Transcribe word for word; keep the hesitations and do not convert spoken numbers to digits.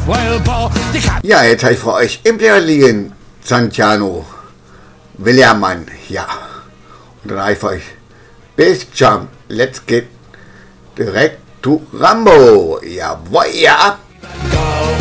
Ja, jetzt habe ich für euch Imperial Legion, Santiano, Williammann, ja. Und dann habe ich für euch Base Jump, let's get direct to Rambo, jawohl, ja.